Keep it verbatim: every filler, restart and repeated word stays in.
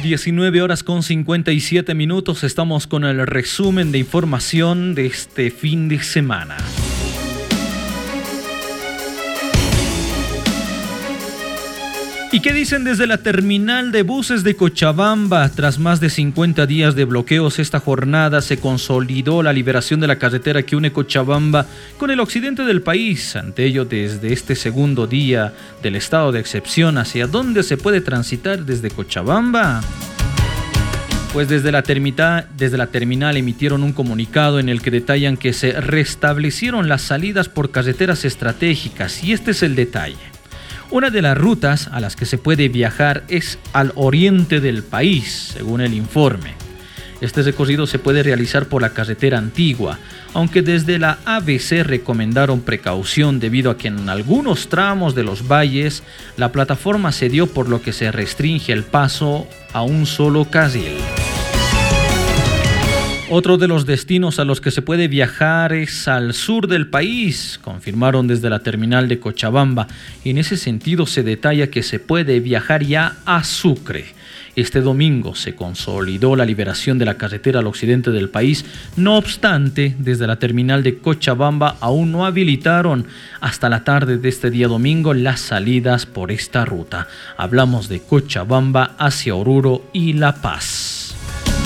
diecinueve horas con cincuenta y siete minutos, estamos con el resumen de información de este fin de semana. ¿Y qué dicen desde la terminal de buses de Cochabamba? Tras más de cincuenta días de bloqueos, esta jornada se consolidó la liberación de la carretera que une Cochabamba con el occidente del país. Ante ello, desde este segundo día del estado de excepción, ¿hacia dónde se puede transitar desde Cochabamba? Pues desde la, termita, desde la terminal emitieron un comunicado en el que detallan que se restablecieron las salidas por carreteras estratégicas, y este es el detalle. Una de las rutas a las que se puede viajar es al oriente del país, según el informe. Este recorrido se puede realizar por la carretera antigua, aunque desde la A B C recomendaron precaución debido a que en algunos tramos de los valles la plataforma cedió, por lo que se restringe el paso a un solo carril. Otro de los destinos a los que se puede viajar es al sur del país, confirmaron desde la terminal de Cochabamba. En ese sentido se detalla que se puede viajar ya a Sucre. Este domingo se consolidó la liberación de la carretera al occidente del país. No obstante, desde la terminal de Cochabamba aún no habilitaron hasta la tarde de este día domingo las salidas por esta ruta. Hablamos de Cochabamba hacia Oruro y La Paz.